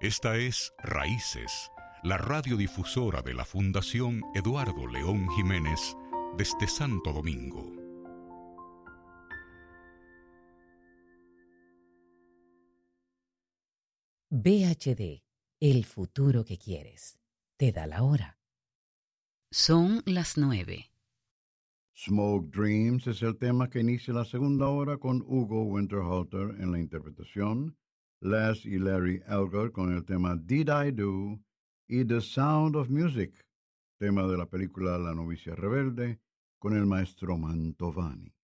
Esta es Raíces, la radiodifusora de la Fundación Eduardo León Jiménez desde Santo Domingo. VHD, el futuro que quieres. Te da la hora. Son las 9. Smoke Dreams es el tema que inicia la segunda hora con Hugo Winterhalter en la interpretación, Les y Larry Elgar con el tema Did I Do y The Sound of Music, tema de la película La novicia rebelde, con el maestro Mantovani.